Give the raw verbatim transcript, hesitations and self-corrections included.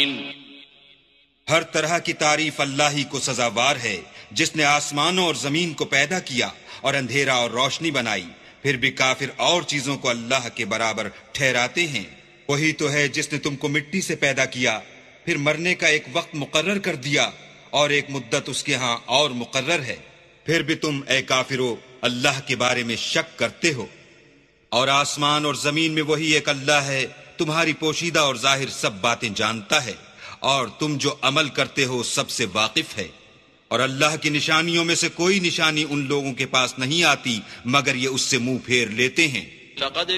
हर तरह की तारीफ अल्लाह ही को सजावार है, जिसने आसमानों और जमीन को पैदा किया और अंधेरा और रोशनी बनाई। फिर भी काफिर और चीजों को अल्लाह के बराबर ठहराते हैं। वही तो है जिसने तुमको मिट्टी से पैदा किया, फिर मरने का एक वक्त मुकर्रर कर दिया और एक मुद्दत उसके यहाँ और मुकर्रर है। फिर भी तुम ए काफिरो अल्लाह के बारे में शक करते हो। और आसमान और जमीन में वही एक अल्लाह है, तुम्हारी पोशीदा और जाहिर सब बातें जानता है, और तुम जो अमल करते हो सबसे वाकिफ है। और अल्लाह की निशानियों में से कोई निशानी उन लोगों के पास नहीं आती मगर ये उससे मुंह फेर लेते हैं।